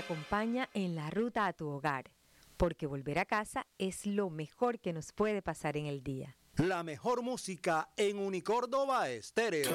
acompaña en la ruta a tu hogar, porque volver a casa es lo mejor que nos puede pasar en el día. La mejor música en Unicórdoba Estéreo.